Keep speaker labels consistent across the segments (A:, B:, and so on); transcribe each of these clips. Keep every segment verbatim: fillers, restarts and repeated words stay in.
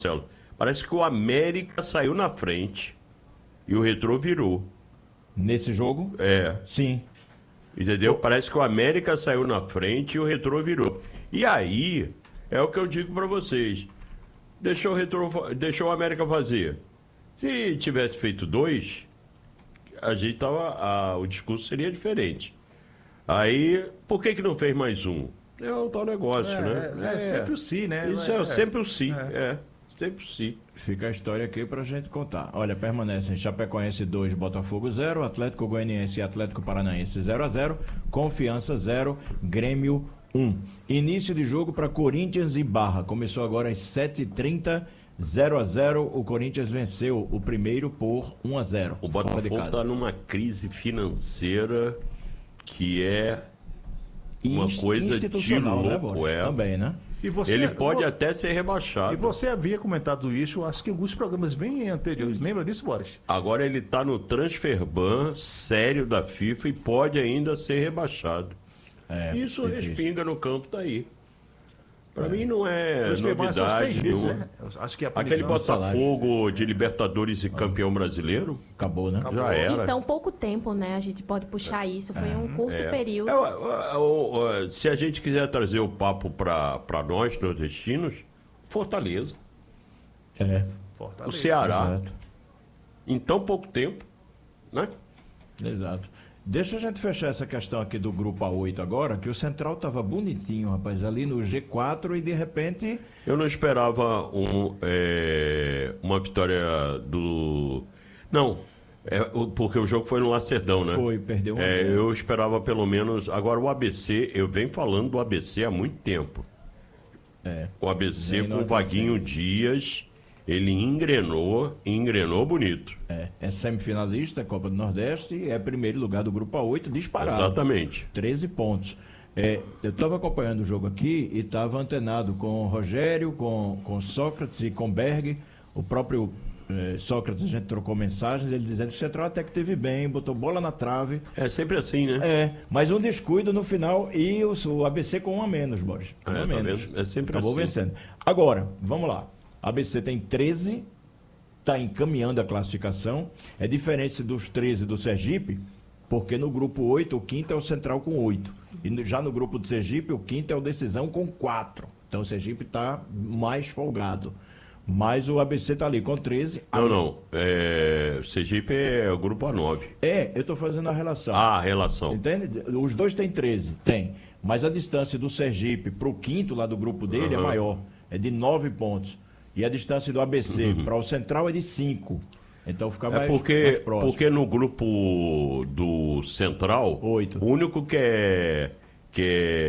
A: Marcelo. Parece que o América saiu na frente e o Retrô virou.
B: Nesse jogo?
A: É.
B: Sim.
A: Entendeu? Parece que o América saiu na frente e o Retrô virou. E aí, é o que eu digo pra vocês. Deixou o Retrô, deixou o América fazer. Se tivesse feito dois, a gente tava, a, o discurso seria diferente. Aí, por que que não fez mais um? É o tal negócio,
C: É,
A: né?
C: é, é sempre o si, né?
A: Isso é,
C: É,
A: sempre o si,
C: é.
A: é. Sempre o si.
B: Fica a história aqui pra gente contar. Olha, permanecem Chapecoense dois, Botafogo zero, Atlético Goianiense e Atlético Paranaense zero a zero, Confiança zero, Grêmio um. Início de jogo para Corinthians e Barra. Começou agora às sete e trinta, zero a zero. O Corinthians venceu o primeiro por um a zero.
A: O
B: fora de
A: Botafogo
B: casa.
A: está numa crise financeira que é uma
B: Inst-
A: coisa de
B: institucional, né,
A: louco,
B: Boris?
A: é.
B: Também, né?
C: E você,
A: Ele pode
C: vo-
A: até ser rebaixado.
C: E você havia comentado isso, acho que em alguns programas bem anteriores. Lembra disso, Boris?
A: Agora ele está no transfer ban sério da FIFA e pode ainda ser rebaixado.
B: É,
A: Isso
B: difícil.
A: respinga no campo, tá aí. Para mim não é
C: Os demais são seis
A: novidade
C: meses,
A: nenhuma.
C: né? Eu Acho que a
A: Aquele
C: punição-
A: Botafogo de Libertadores e campeão brasileiro,
B: Acabou, né?
A: já era.
D: Então, pouco tempo, né? A gente pode puxar isso. Foi um curto
A: É.
D: período.
A: É, é, é, é, se a gente quiser trazer o papo para nós, nordestinos, Fortaleza,
B: É,
C: Fortaleza.
A: o Ceará,
B: exato.
A: em tão pouco tempo, né?
B: Exato. Deixa a gente fechar essa questão aqui do grupo A oito agora, que o Central tava bonitinho, rapaz, ali no G quatro e de repente...
A: Eu não esperava um, é, uma vitória do... Não, é, o- porque o jogo foi no Lacerdão, né?
B: Foi, perdeu um a
A: É,
B: zero.
A: eu esperava pelo menos... Agora o A B C, eu venho falando do A B C há muito tempo.
B: É,
A: O A B C
B: Vem no
A: com o Vaguinho Dias, ele engrenou, engrenou bonito.
B: é, é semifinalista, Copa do Nordeste, é primeiro lugar do grupo A oito, disparado.
A: Exatamente.
B: treze pontos. É, eu estava acompanhando o jogo aqui e estava antenado com o Rogério, com, com Sócrates e com Berg. O próprio eh, Sócrates, a gente trocou mensagens, ele dizendo que o Central até que teve bem, botou bola na trave.
A: É sempre assim, né?
B: É, mas um descuido no final e o, o A B C com um a menos, Boris. Um
A: É,
B: a
A: tá
B: menos.
A: vendo? É sempre
B: Acabou
A: assim.
B: vencendo. Agora, vamos lá. A A B C tem treze, está encaminhando a classificação. É diferente dos treze do Sergipe, porque no grupo oito, o quinto é o Central com oito. E no- já no grupo do Sergipe, o quinto é o Decisão com quatro. Então o Sergipe está mais folgado. Mas o A B C está ali com treze.
A: Não, não. É, Sergipe é o grupo A nove.
B: É, eu estou fazendo a relação.
A: Ah, a relação.
B: Entende? Os dois têm treze, tem. Mas a distância do Sergipe para o quinto lá do grupo dele é
A: Aham.
B: maior, é de nove pontos. E a distância do A B C para o Central é de cinco. Então fica
A: É
B: mais, mais
A: porque,
B: próximo.
A: porque no grupo do Central,
B: Oito.
A: o único que é, que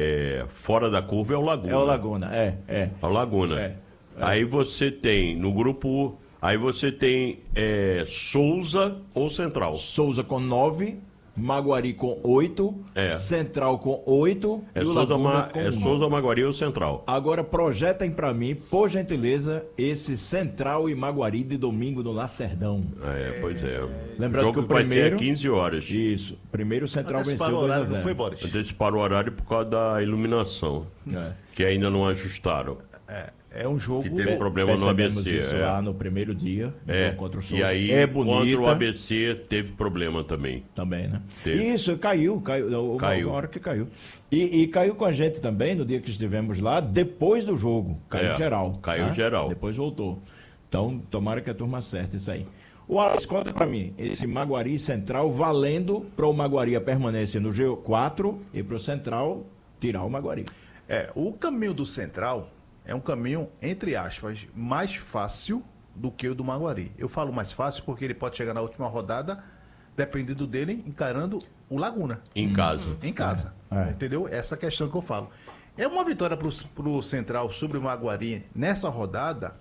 A: é fora da curva é o Laguna.
B: É o Laguna, é, é.
A: É o Laguna.
B: É, é.
A: Aí você tem, no grupo, aí você tem é, Souza ou Central.
B: Souza com nove, Maguari com oito,
A: É.
B: Central com oito
A: É
B: e o
A: Souza,
B: Laguna
A: Ma,
B: com
A: é
B: um.
A: Souza Maguari ou Central.
B: Agora projetem para mim, por gentileza, esse Central e Maguari de domingo no Lacerdão.
A: É, pois é.
B: Lembrando
A: o jogo
B: que o
A: vai
B: primeiro-
A: ser às quinze horas.
B: Isso. Primeiro o Central venceu
C: Anteciparam o
B: dois a
C: horário, não
B: zero.
C: foi, Boris?
A: Anteciparam o horário por causa da iluminação,
B: É.
A: que ainda não ajustaram.
C: É, é um jogo...
A: Que teve problema no A B
B: Percebemos
A: C.
B: isso
A: é.
B: lá no primeiro dia, no
A: É,
B: jogo contra o
A: e
B: Souza.
A: aí
B: é
A: contra
B: bonita
A: o A B C teve problema também.
B: também, né?
A: Teve.
B: Isso, caiu, caiu, uma,
A: Caiu.
B: uma hora que caiu. E, e caiu com a gente também no dia que estivemos lá, depois do jogo. Caiu
A: É,
B: geral.
A: caiu
B: tá?
A: geral.
B: Depois voltou. Então, tomara que a turma acerte isso aí. O Alex, conta pra mim, esse Maguari Central valendo para o Maguari a permanência no G quatro e para o Central tirar o Maguari.
C: É, o caminho do Central é um caminho, entre aspas, mais fácil do que o do Maguari. Eu falo mais fácil porque ele pode chegar na última rodada, dependendo dele, encarando o Laguna,
A: Em casa.
C: em casa.
B: É.
C: Entendeu? Essa questão que eu falo. É uma vitória para o Central sobre o Maguari nessa rodada,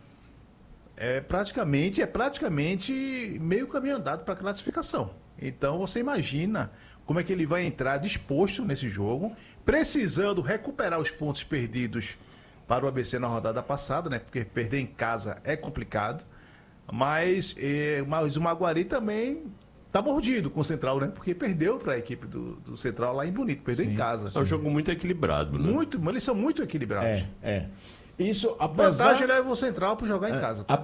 C: é praticamente, é praticamente meio caminho andado para a classificação. Então você imagina como é que ele vai entrar disposto nesse jogo, precisando recuperar os pontos perdidos para o A B C na rodada passada, né? Porque perder em casa é complicado. Mas, eh, mas o Maguari também tá mordido com o Central, né? Porque perdeu para a equipe do, do Central lá em Bonito, perdeu
B: Sim.
C: em casa.
A: É um jogo muito equilibrado, né?
C: Muito, eles são muito equilibrados.
B: É, é. Isso, apesar...
C: Vantagem leva o Central para jogar em casa.
B: a-